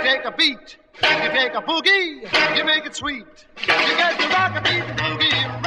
take a beat, you take a boogie, you make it sweet. You get to rock a beat, boogie,